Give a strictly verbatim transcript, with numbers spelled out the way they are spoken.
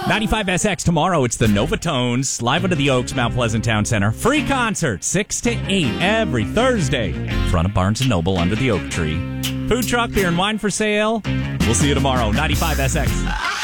ninety-five S X tomorrow. It's the Novatones live under the Oaks, Mount Pleasant Town Center. Free concert, six to eight every Thursday. In front of Barnes and Noble under the oak tree. Food truck, beer and wine for sale. We'll see you tomorrow. ninety-five S X.